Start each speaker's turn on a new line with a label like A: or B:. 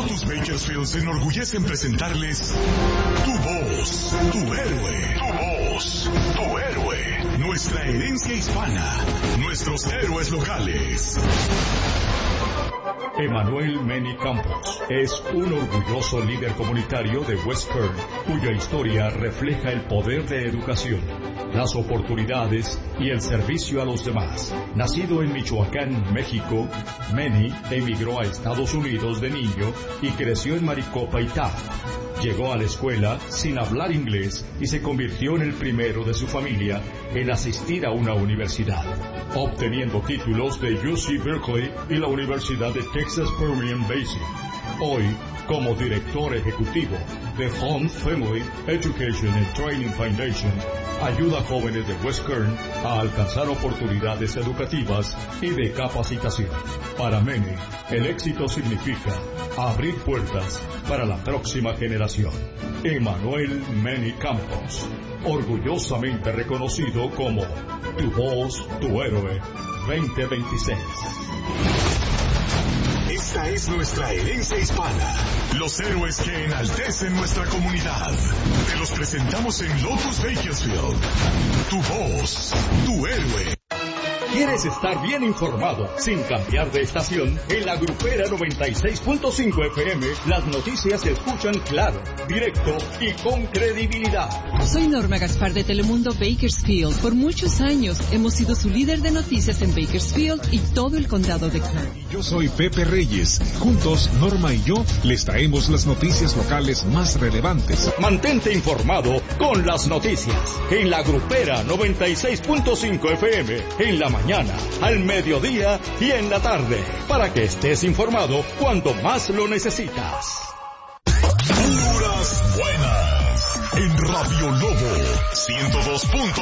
A: Lotus Bakersfield se enorgullece en presentarles Tu Voz, Tu Héroe. Tu Voz, Tu Héroe. Nuestra herencia hispana, nuestros héroes locales.
B: Emanuel Meni Campos es un orgulloso líder comunitario de West Kern, cuya historia refleja el poder de educación, las oportunidades y el servicio a los demás. Nacido en Michoacán, México, Meni emigró a Estados Unidos de niño y creció en Maricopa, Utah. Llegó a la escuela sin hablar inglés y se convirtió en el primero de su familia en asistir a una universidad, obteniendo títulos de UC Berkeley y la Universidad de Texas Permian Basin. Hoy, como director ejecutivo de Home Family Education and Training Foundation, ayuda a jóvenes de West Kern a alcanzar oportunidades educativas y de capacitación. Para Meni, el éxito significa abrir puertas para la próxima generación. Emanuel Meni Campos, orgullosamente reconocido como Tu Voz, Tu Héroe 2026.
A: Esta es nuestra herencia hispana. Los héroes que enaltecen nuestra comunidad. Te los presentamos en Lotus Bakersfield. Tu Voz, Tu Héroe.
B: ¿Quieres estar bien informado sin cambiar de estación? En la Grupera 96.5 FM, las noticias se escuchan claro, directo y con credibilidad.
C: Soy Norma Gaspar de Telemundo Bakersfield. Por muchos años hemos sido su líder de noticias en Bakersfield y todo el condado de Kern.
D: Yo soy Pepe Reyes. Juntos, Norma y yo les traemos las noticias locales más relevantes.
B: Mantente informado con las noticias en la Grupera 96.5 FM, en la mañana, al mediodía y en la tarde, para que estés informado cuando más lo necesitas.
A: Puras buenas en Radio Lobo 102.